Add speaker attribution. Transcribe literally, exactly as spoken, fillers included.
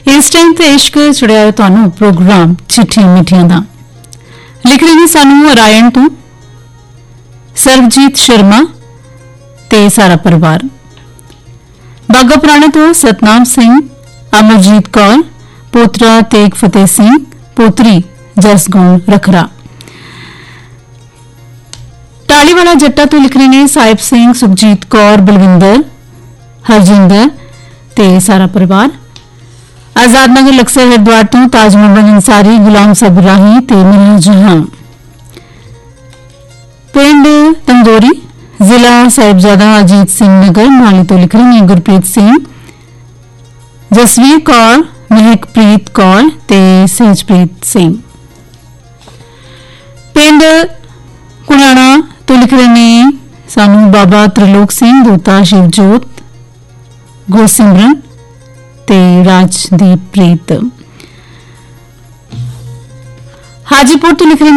Speaker 1: इस टाइम ते इश्क छुड़िया तुहानू प्रोग्राम चिट्ठियां मिठियां दा लिख रहे हैं सानू नारायण तो सरबजीत शर्मा ते सारा परिवार बागा पुराने तो सतनाम सिंह अमरजीत कौर पोतरा तेग फतेह सिंह पोतरी जसगुण रखरा टालीवाला जट्टा तो लिख रहे हैं साहिब सिंह सुखजीत कौर बलविंदर हरजिंदर ते सारा परिवार आजाद नगर लक्सर हरिद्वार तो ताज मोहम्मद अंसारी गुलाम सब राही ते मिला जहां पिंड तंदोरी जिला साहिबजादा अजीत सिंह नगर माली तो लिख रहे हैं गुरप्रीत सिंह जसवीर कौर महकप्रीत कौर ते सहजप्रीत सिंह पिंड कुणाना तो लिख रहे हैं सानू बाबा त्रिलोक सिंह दूता शिवजोत गुरसिमरन ते राजदीप प्रीत हाजीपुर तो लिख रहे